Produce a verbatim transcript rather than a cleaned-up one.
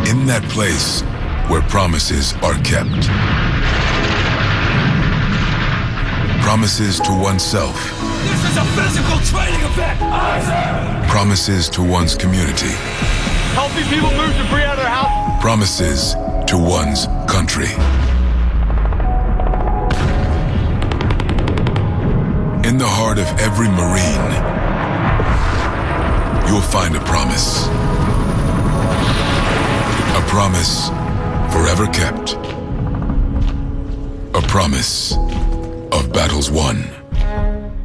In that place where promises are kept. Promises to oneself. This is a physical training event! Promises to one's community. Helping people move debris out of their house. Promises to one's country. In the heart of every Marine, you'll find a promise. A promise forever kept. A promise of battles won.